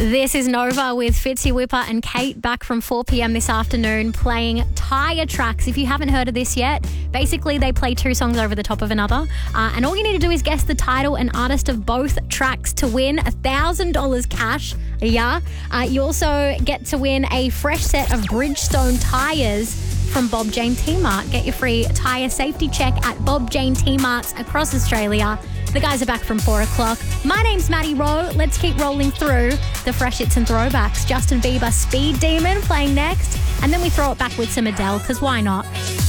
This is Nova with Fitzy Whipper and Kate back from 4 p.m. this afternoon playing Tyre Tracks. If you haven't heard of this yet, basically they play two songs over the top of another. And all you need to do is guess the title and artist of both tracks to win $1,000 cash. Yeah. You also get to win a fresh set of Bridgestone tyres from Bob Jane T-Mart. Get your free tyre safety check at Bob Jane T-Marts across Australia. The guys are back from 4 o'clock. My name's Maddie Rowe. Let's keep rolling through the fresh hits and throwbacks. Justin Bieber, Speed Demon playing next. And then we throw it back with some Adele, because why not?